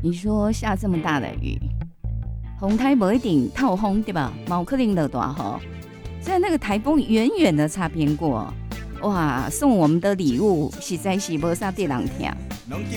你说下这么大的雨，红台不一定透风对吧？毛克林的大吼，在那个台风远远的擦边过，哇！送我们的礼物实在是没啥地人听。